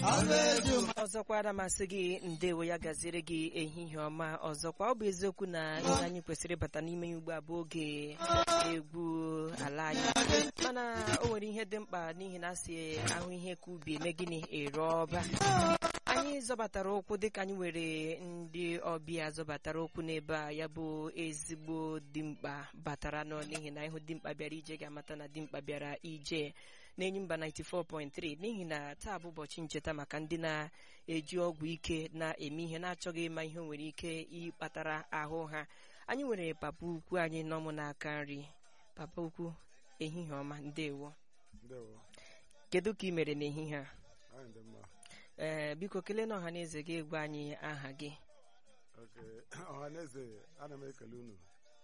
ọzọkwa aramasị gị ndewo ya gaziri gị ehihie ọma ọzọkwa ọ bụ eziokwu na ihe anyị kwesịrị ịbata n'ime ya ugbu a bụ oge egwu ala anyị mana o nwere ihe dị mkpa n'ihi na asị ahụ ihe ka ubi eme gịnị ere ọba anyị zọbatara ụkwụ dịka anyị nwere ndị ọbịa zọbatara ụkwụ n'ebe a ya bụ ezigbo dimkpa batara nọ n'ihi na ịhụ dimkpa bịara ije ga-amata na dimkpa bịara ije n'enyi mba 94.3 n'ihi na taa bụ ụbọchị ncheta maka ndị na-eji ọgwụ ike na-eme ihe na-achọghị ịma ihe nwere ike ịkpatara ahụ ha. Anyị nwere papa ukwu anyị nọ m n'aka nri. Papa ukwu, ehihie ọma, ndewo. Kedu ka ị mere n'ehihie a? Biko kelee na ọhaneze gị gwa anyị aha gị. Ọhaneze, ana m ekele unu.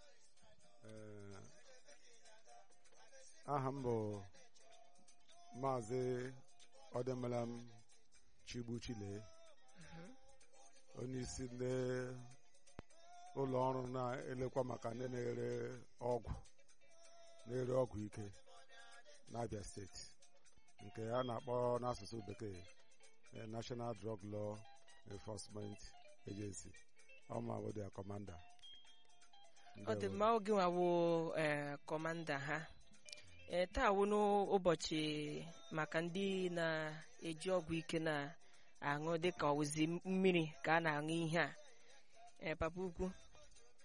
Aha m bụ Maazị Ọdịmalam Chigbuchile, onye isi ndị ụlọ ọrụ na-elekwa maka ndị na-ere ọgwụ ike n'Abia steeti nke a na-akpọ n'asụsụ bekee National Drug Law Enforcement Agency. Ọma dia kọmanda. Ọ dị mma oge nwawo kọmanda ha. Taa wụ n'ụbọchị maka ndị na-eji ọgwụ ike na-aṅụ dịka ọwụzi mmiri ka a na-aṅụ ihe a. Papa ukwu,